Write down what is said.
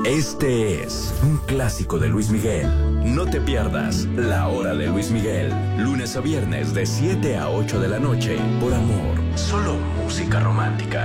Este es un clásico de Luis Miguel. No te pierdas La Hora de Luis Miguel, lunes a viernes de 7 a 8 de la noche, por Amor. Solo música romántica.